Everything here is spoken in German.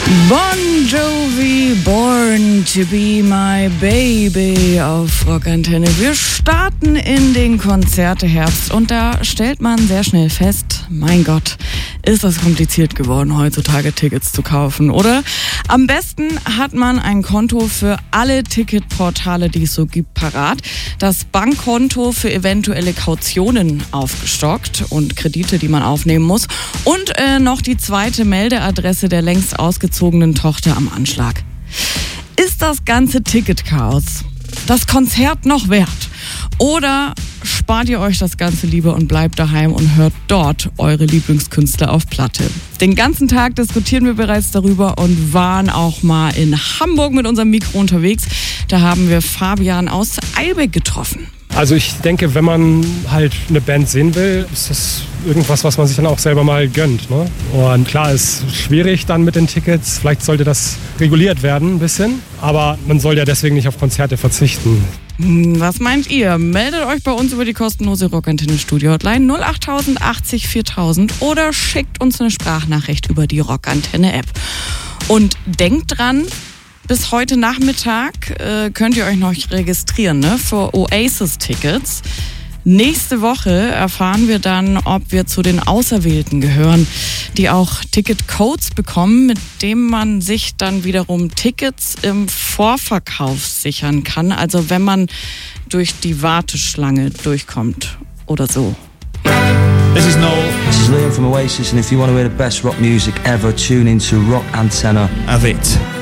Bon Jovi, Born to be my baby auf Rockantenne. Wir starten in den Konzerteherbst und da stellt man sehr schnell fest, mein Gott, ist das kompliziert geworden, heutzutage Tickets zu kaufen, oder? Am besten hat man ein Konto für alle Ticketportale, die es so gibt, parat. Das Bankkonto für eventuelle Kautionen aufgestockt und Kredite, die man aufnehmen muss. Und noch die zweite Meldeadresse der längst ausgezogenen Tochter am Anschlag. Ist das ganze Ticketchaos das Konzert noch wert? Oder spart ihr euch das Ganze lieber und bleibt daheim und hört dort eure Lieblingskünstler auf Platte? Den ganzen Tag diskutieren wir bereits darüber und waren auch mal in Hamburg mit unserem Mikro unterwegs. Da haben wir Fabian aus Eilbeck getroffen. Also ich denke, wenn man halt eine Band sehen will, ist das irgendwas, was man sich dann auch selber mal gönnt, ne? Und klar, ist schwierig dann mit den Tickets. Vielleicht sollte das reguliert werden ein bisschen. Aber man soll ja deswegen nicht auf Konzerte verzichten. Was meint ihr? Meldet euch bei uns über die kostenlose Rockantenne Studio Hotline 08000 80 4000 oder schickt uns eine Sprachnachricht über die Rockantenne App. Und denkt dran, bis heute Nachmittag könnt ihr euch noch registrieren, ne, für Oasis-Tickets. Nächste Woche erfahren wir dann, ob wir zu den Auserwählten gehören, die auch Ticketcodes bekommen, mit dem man sich dann wiederum Tickets im Vorverkauf sichern kann. Also wenn man durch die Warteschlange durchkommt oder so. This is Noel. This is Liam from Oasis, and if you want to hear the best rock music ever, tune into Rock Antenna. Have it.